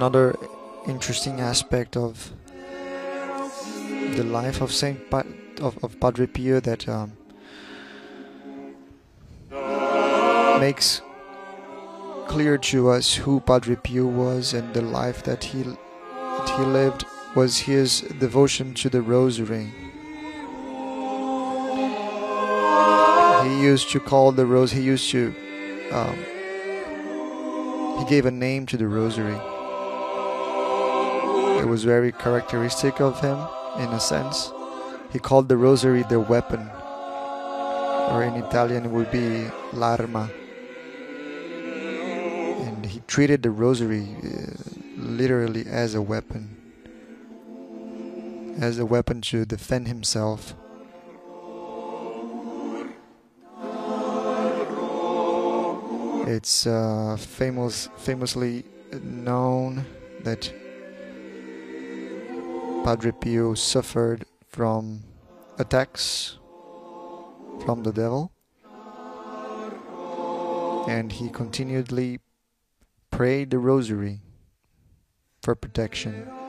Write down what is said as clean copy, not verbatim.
another interesting aspect of the life of of Padre Pio that makes clear to us who Padre Pio was and the life that he lived was his devotion to the Rosary. He used to call the rose. He gave a name to the Rosary. It was very characteristic of him, in a sense. He called the Rosary the weapon, or in Italian would be l'arma. And he treated the Rosary literally as a weapon to defend himself. It's famously known that Padre Pio suffered from attacks from the devil, and he continually prayed the Rosary for protection.